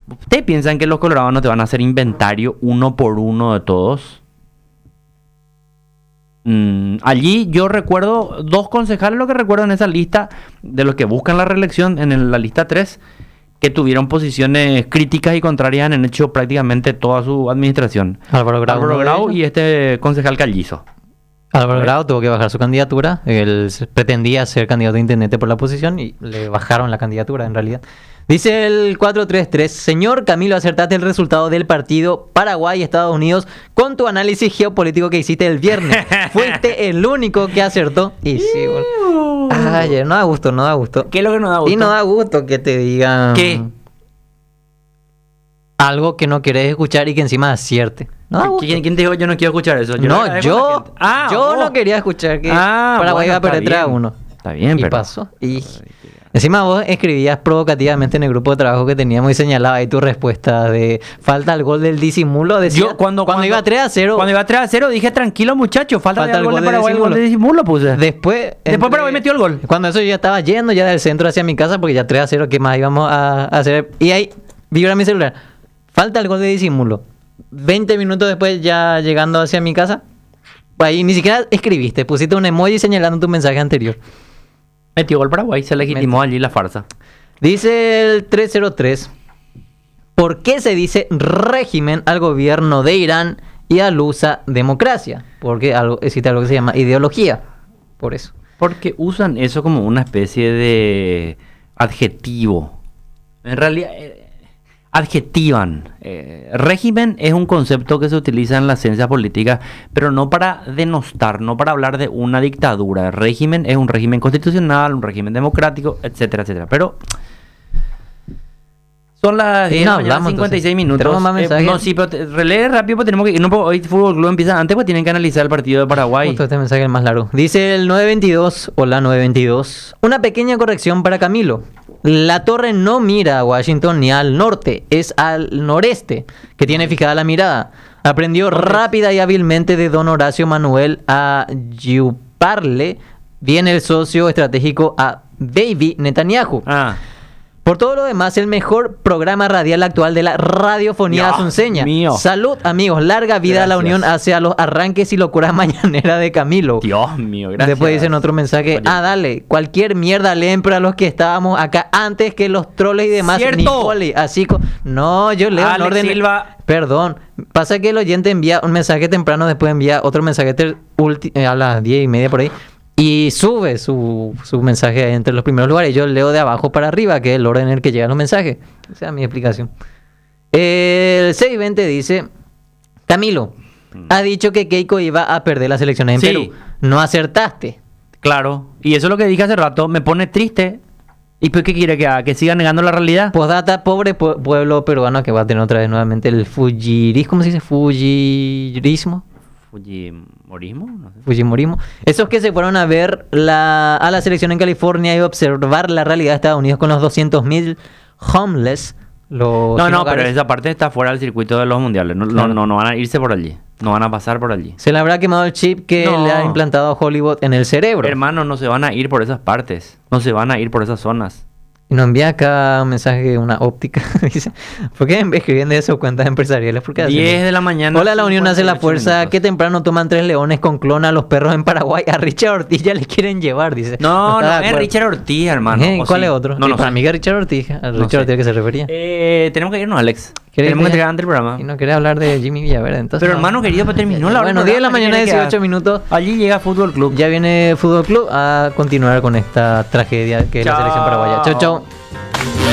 ¿Ustedes piensan que los colorados no te van a hacer inventario uno por uno de todos? Allí yo recuerdo 2 concejales, lo que recuerdo en esa lista, de los que buscan la reelección en la lista 3, que tuvieron posiciones críticas y contrarias en hecho prácticamente toda su administración. Álvaro Grau y este concejal Callizo. Álvaro Grau tuvo que bajar su candidatura. Él pretendía ser candidato a intendente por la oposición y le bajaron la candidatura en realidad. Dice el 433, señor Camilo, acertaste el resultado del partido Paraguay-Estados Unidos con tu análisis geopolítico que hiciste el viernes. Fuiste el único que acertó. Y sí, bueno. Ay, no da gusto, no da gusto. ¿Qué es lo que no da gusto? Y no da gusto que te digan... ¿Qué? Algo que no querés escuchar y que encima acierte. No da gusto. ¿Quién te dijo yo no quiero escuchar eso? Yo no quería escuchar que Paraguay iba a perder 3-1. Está bien, y pero... pasó. Y... Encima vos escribías provocativamente en el grupo de trabajo que teníamos y señalaba ahí tu respuesta de falta el gol del disimulo. Decía, yo cuando iba 3-0. Cuando iba 3-0 dije tranquilo muchacho, falta el gol de Paraguay, el gol de disimulo puse. Después Paraguay metió el gol. Cuando eso yo ya estaba yendo ya del centro hacia mi casa porque ya 3-0, ¿qué más íbamos a hacer? Y ahí vibra mi celular. Falta el gol de disimulo. 20 minutos después ya llegando hacia mi casa, ahí ni siquiera escribiste, pusiste un emoji señalando tu mensaje anterior. Metió gol Paraguay, se legitimó allí la farsa. Dice el 303, ¿por qué se dice régimen al gobierno de Irán y al USA democracia? Porque existe algo que se llama ideología, por eso. Porque usan eso como una especie de adjetivo. En realidad, adjetivan. Régimen es un concepto que se utiliza en la ciencia política, pero no para denostar, no para hablar de una dictadura. Régimen es un régimen constitucional, un régimen democrático, etcétera, etcétera. Pero son las 10 de la mañana, 56 minutos. No, sí, pero relee rápido porque tenemos que ir. No, hoy Fútbol Club empieza antes, pues tienen que analizar el partido de Paraguay. Justo este mensaje es el más largo. Dice el 922, hola 922. Una pequeña corrección para Camilo. La torre no mira a Washington ni al norte, es al noreste, que tiene fijada la mirada. Aprendió rápida y hábilmente de don Horacio Manuel a yuparle bien el socio estratégico a Baby Netanyahu. Por todo lo demás, el mejor programa radial actual de la radiofonía asunceña. Salud, amigos. Larga vida a la unión hacia los arranques y locuras mañaneras de Camilo. Dios mío, gracias. Después dicen otro mensaje. Oye. Dale. Cualquier mierda leen para los que estábamos acá antes que los troles y demás. ¡Cierto! Así no, yo leo en orden. Silva. Perdón. Pasa que el oyente envía un mensaje temprano, después envía otro mensaje a las 10:30 por ahí. Y sube su mensaje entre los primeros lugares. Yo leo de abajo para arriba, que es el orden en el que llegan los mensajes. Esa es mi explicación. El 620 dice, Camilo, ha dicho que Keiko iba a perder las elecciones en Perú. No acertaste. Claro. Y eso es lo que dije hace rato. Me pone triste. ¿Y pues qué quiere que haga? ¿Que siga negando la realidad? Postdata, pobre pueblo peruano que va a tener otra vez nuevamente el fujirismo. ¿Cómo se dice? Fujirismo. ¿Fujimorismo? No sé. Fujimorismo. Esos que se fueron a ver a la selección en California y observar la realidad de Estados Unidos con los 200,000 homeless. No, pero esa parte está fuera del circuito de los mundiales. No van a irse por allí. No van a pasar por allí. Se le habrá quemado el chip que le ha implantado Hollywood en el cerebro. Hermano, no se van a ir por esas partes. No se van a ir por esas zonas. Y nos envía acá un mensaje, una óptica. Dice, ¿por qué escriben de eso cuentas empresariales? ¿Por qué 10 de la mañana. Hola, la unión hace la fuerza. Qué temprano toman 3 leones con clon a los perros en Paraguay. A Richard Ortiz ya le quieren llevar, dice. No es Richard Ortiz, hermano. ¿Cuál es otro? No, para mí que Richard Ortiz. ¿A Richard Ortiz a qué se refería? Tenemos que irnos, Alex. Tenemos que entregar antes el programa. Y no quería hablar de Jimmy Villaverde, entonces. Pero hermano querido, pues terminó la hora. Bueno, 10 de la mañana, 18 minutos. Allí llega Fútbol Club. Ya viene Fútbol Club a continuar con esta tragedia que es la selección paraguaya. Chau, chau.